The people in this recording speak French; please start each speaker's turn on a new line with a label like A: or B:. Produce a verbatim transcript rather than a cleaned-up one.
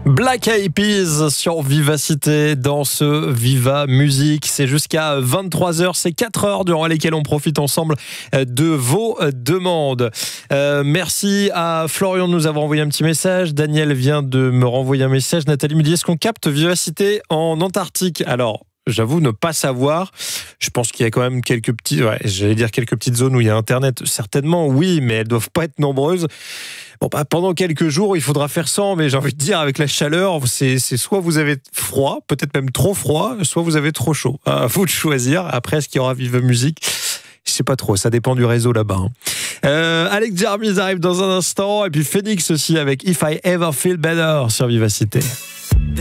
A: Black Eyed Peas sur Vivacité dans ce Viva Musique. C'est jusqu'à vingt-trois heures, c'est quatre heures durant lesquelles on profite ensemble de vos demandes. Euh, merci à Florian de nous avoir envoyé un petit message. Daniel vient de me renvoyer un message. Nathalie me dit, est-ce qu'on capte Vivacité en Antarctique ? Alors, j'avoue ne pas savoir. Je pense qu'il y a quand même quelques petits, ouais, j'allais dire quelques petites zones où il y a Internet. Certainement, oui, mais elles doivent pas être nombreuses. Bon, bah, pendant quelques jours, il faudra faire sans, mais j'ai envie de dire, avec la chaleur, c'est, c'est soit vous avez froid, peut-être même trop froid, soit vous avez trop chaud. À vous de choisir. Après, est-ce qu'il y aura Vive Musique ? Je sais pas trop, ça dépend du réseau là-bas. Hein. Euh, Alex Jarvis arrive dans un instant, et puis Phoenix aussi avec If I Ever Feel Better sur Vivacité.